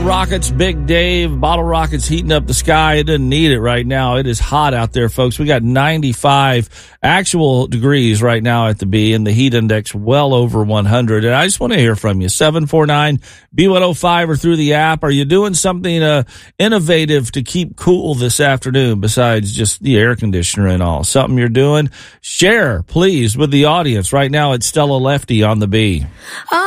Rockets, Big Dave. Bottle Rockets heating up the sky. It doesn't need it right now. It is hot out there, folks. We got 95 actual degrees right now at the B, and the heat index well over 100. And I just want to hear from you. 749-B105 or through the app. Are you doing something innovative to keep cool this afternoon besides just the air conditioner and all? Something you're doing? Share, please, with the audience. Right now, it's Stella Lefty on the B.